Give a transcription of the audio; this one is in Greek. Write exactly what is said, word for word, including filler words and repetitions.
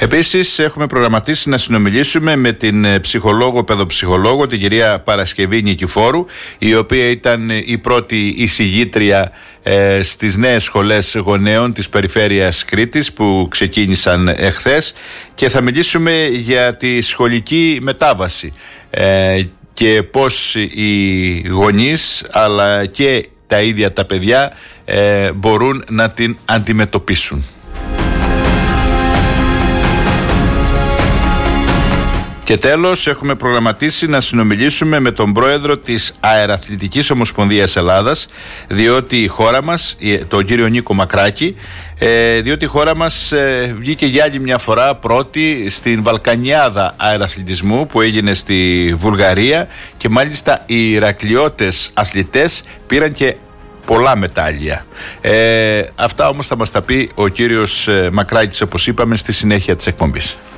Επίσης έχουμε προγραμματίσει να συνομιλήσουμε με την ψυχολόγο, παιδοψυχολόγο, την κυρία Παρασκευή Νικηφόρου, η οποία ήταν η πρώτη εισηγήτρια ε, στις νέες σχολές γονέων της περιφέρειας Κρήτης που ξεκίνησαν εχθές, και θα μιλήσουμε για τη σχολική μετάβαση ε, και πώς οι γονείς αλλά και τα ίδια τα παιδιά ε, μπορούν να την αντιμετωπίσουν. Και τέλος έχουμε προγραμματίσει να συνομιλήσουμε με τον πρόεδρο της Αεραθλητικής Ομοσπονδίας Ελλάδας, διότι η χώρα μας, τον κύριο Νίκο Μακράκη, διότι η χώρα μας βγήκε για άλλη μια φορά πρώτη στην Βαλκανιάδα αεραθλητισμού που έγινε στη Βουλγαρία, και μάλιστα οι Ηρακλειώτες αθλητές πήραν και πολλά μετάλλια. Ε, αυτά όμως θα μας τα πει ο κύριος Μακράκης, όπως είπαμε, στη συνέχεια της εκπομπής.